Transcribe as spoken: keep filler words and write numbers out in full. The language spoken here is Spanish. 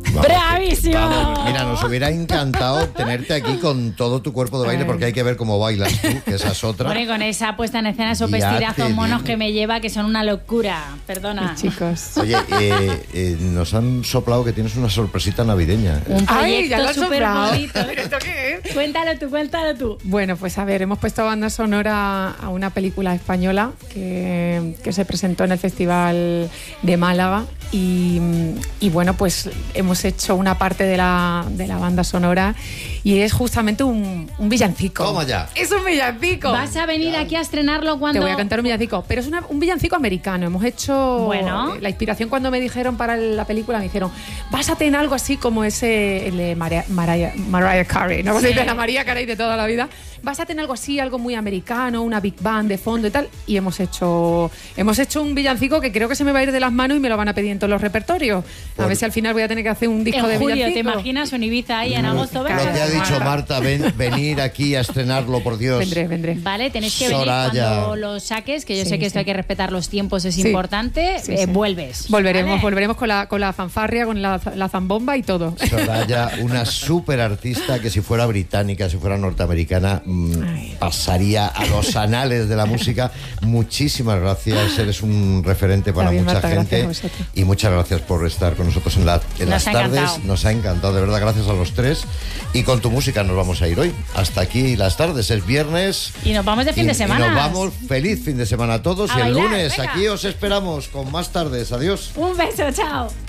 Vamos, ¡bravísimo! Vamos, mira, nos hubiera encantado tenerte aquí con todo tu cuerpo de baile, porque hay que ver cómo bailas tú, que esa es otra. Bueno, y con esa puesta en escena, esos Ya vestidazos te monos digo. que me lleva, que son una locura. Perdona. Chicos. Oye, eh, eh, nos han soplado que tienes una sorpresita navideña. Un Ay, ya lo proyecto has súper soplado. bonito. ¿Pero esto qué es? Cuéntalo tú, cuéntalo tú. Bueno, pues a ver, hemos puesto banda sonora a una película española que, que se presentó en el Festival de Málaga y, y bueno, pues hemos hecho una parte de la, de la banda sonora y es justamente un, un villancico. Toma ya. Es un villancico. Vas a venir aquí a estrenarlo cuando... Te voy a cantar un villancico, pero es una- un villancico americano. Hemos hecho Bueno. eh, la inspiración cuando me dijeron para la película, me dijeron, vas a tener algo así como ese el de Mariah, Mariah, Mariah Carey, ¿no? Sí. Sí. De la María Carey de toda la vida. Vas a tener algo así, algo muy americano, una big band de fondo y tal. Y hemos hecho hemos hecho un villancico que creo que se me va a ir de las manos y me lo van a pedir en todos los repertorios. A ver si al final voy a tener que hacer un disco En de julio, villancico. ¿te imaginas? En Ibiza ahí en agosto. Lo Venga. que ha dicho Marta, ven, venir aquí a estrenarlo, por Dios. Vendré, vendré. Vale, tenéis que venir Soraya. cuando lo saques, que yo Sí, sé que esto sí. hay que respetar los tiempos, es Sí. importante. Sí, eh, sí. Vuelves. Volveremos, ¿vale? volveremos con la, con la fanfarria, con la, la zambomba y todo. Soraya, una súper artista que si fuera británica, si fuera norteamericana, mm, Ay. pasaría a los anales de la música. Muchísimas gracias, eres un referente para Está bien, mucha Marta, gente. gracias a vosotros. Y muchas gracias por estar con nosotros en, la, en Nos las ha tardes. encantado. Nos ha encantado, de verdad, gracias a los tres. Y con tu música nos vamos a ir hoy. Hasta aquí las tardes, es viernes. Y nos vamos de fin Y- de semana. Y nos vamos, feliz fin de semana a todos. A y el bailar, lunes venga. aquí os esperamos con más tardes. Adiós. Un beso, chao.